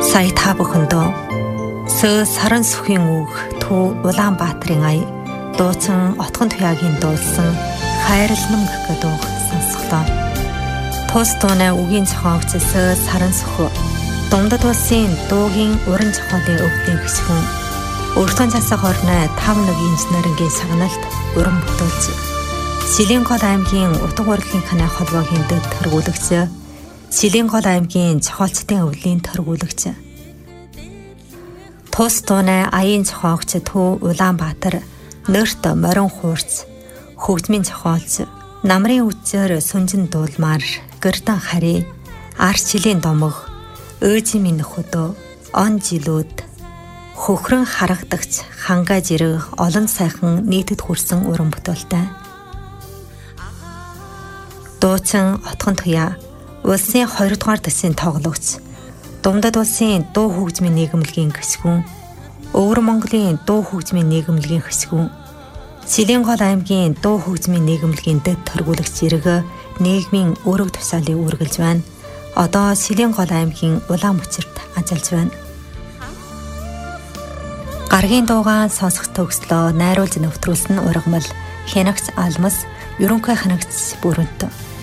Сая та бүхэндөө Сөө саран сүхийн үг Төв Улаанбаатарын ая дуучин Отгон Туяагийн дуулсан хайрлам гэх дуу сонсголоо. Тус дууны үгийн зохиогч Сөө саран сүхөө Дундад улсын дуугийн уран зохиолын өвлийн хэсгүүн өртөн засаг орны 5 инженерийн шагналт уран бүтээлч Силийн гол аймгийн утга урлагийнхны холбоогийн дэд тэргүүлэгч Силийн гол аймгийн зохиолчдын өвлийн тэргүүлэгч Тус дууны аяын зохиогч Төв Улаанбаатар нэрт морин хуурц хөгжмийн зохиолч намрын үчээр сүнжин дуулмаар гэрдэн хари арчилийн домог өөжийн минь хөдөө он жилүүд хөхрөн харагдагч хангай жирэг олон сайхан нийтэд хүрсэн уран бүтээлтэй. Дуучин Отгон Туяа улсын 2 дугаар дэсийн тоглогч Дундад улсын дуу хөгжмийн нийгэмлэгийн хэсгүүн Өвөр Монголын дуу хөгжмийн нийгэмлэгийн хэсгүүн Силийн гол аймгийн дуу хөгжмийн нийгэмлэгийн дэд тэргүүлэгч зэрэг нийгмийн өрөг тушаалыг үргэлж байна. Одоо Силийн гол аймгийн Улаанбаатарт ажиллаж байна. Гаргийн дуугаан сонсох төгслөө найруулж нэвтрүүлсэн ургамал хянагч Алмас ерөнхий хянагч бүрэнт